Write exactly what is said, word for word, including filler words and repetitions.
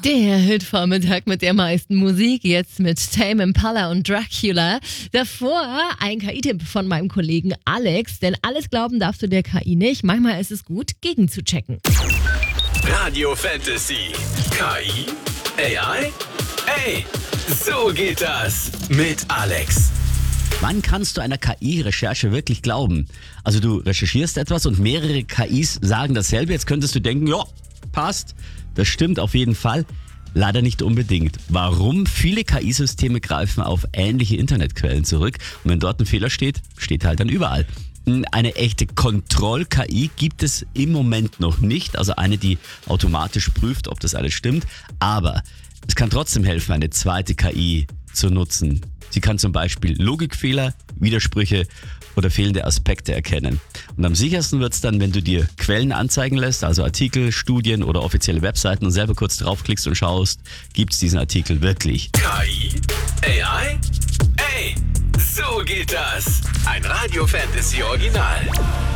Der Hitvormittag mit der meisten Musik, jetzt mit Tame Impala und Dracula. Davor ein K I-Tipp von meinem Kollegen Alex, denn alles glauben darfst du der K I nicht. Manchmal ist es gut, gegenzuchecken. Radio Fantasy. K I? A I? Ey, so geht das mit Alex. Wann kannst du einer K I-Recherche wirklich glauben? Also du recherchierst etwas und mehrere K Is sagen dasselbe. Jetzt könntest du denken, ja, passt. Das stimmt auf jeden Fall. Leider nicht unbedingt. Warum? Viele K I-Systeme greifen auf ähnliche Internetquellen zurück. Und wenn dort ein Fehler steht, steht er halt dann überall. Eine echte Kontroll-K I gibt es im Moment noch nicht. Also eine, die automatisch prüft, ob das alles stimmt. Aber es kann trotzdem helfen, eine zweite K I zu nutzen. Sie kann zum Beispiel Logikfehler, Widersprüche oder fehlende Aspekte erkennen. Und am sichersten wird's dann, wenn du dir Quellen anzeigen lässt, also Artikel, Studien oder offizielle Webseiten und selber kurz draufklickst und schaust, gibt's diesen Artikel wirklich. K I? A I? Ey, so geht das. Ein Radio Fantasy Original.